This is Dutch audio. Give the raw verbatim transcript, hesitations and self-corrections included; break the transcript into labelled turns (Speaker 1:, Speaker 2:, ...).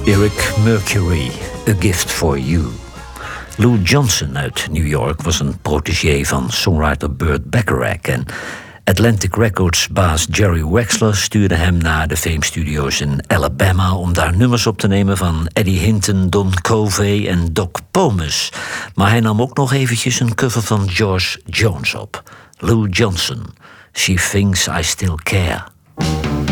Speaker 1: Eric Mercury, A Gift for You. Lou Johnson uit New York was een protégé van songwriter Burt Bacharach en Atlantic Records baas Jerry Wexler stuurde hem naar de Fame Studios in Alabama om daar nummers op te nemen van Eddie Hinton, Don Covey en Doc Pomus. Maar hij nam ook nog eventjes een cover van George Jones op. Lou Johnson, She Thinks I Still Care.